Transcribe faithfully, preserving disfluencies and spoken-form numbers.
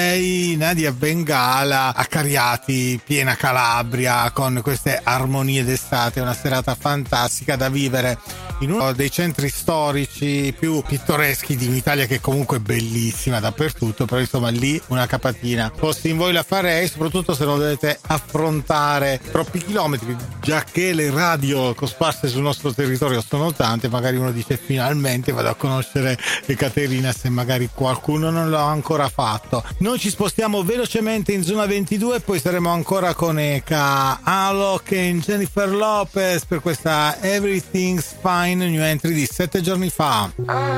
D J Nadia Bengala a Cariati, piena Calabria, con queste armonie d'estate. Una serata fantastica da vivere in uno dei centri storici più pittoreschi di un'Italia che comunque è bellissima dappertutto, però insomma lì una capatina fossi in voi la farei, soprattutto se non dovete affrontare troppi chilometri, già che le radio cosparse sul nostro territorio sono tante. Magari uno dice finalmente vado a conoscere Ekaterina, se magari qualcuno non l'ha ancora fatto. Noi ci spostiamo velocemente in zona ventidue e poi saremo ancora con Eka, Alok e Jennifer Lopez per questa Everything's Fine, new entry di sette giorni fa.